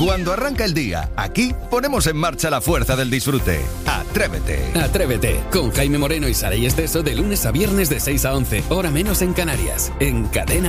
Cuando arranca el día, aquí ponemos en marcha la fuerza del disfrute. Atrévete. Atrévete, con Jaime Moreno y Saray Esteso de lunes a viernes de 6 a 11, hora menos en Canarias, en Cadena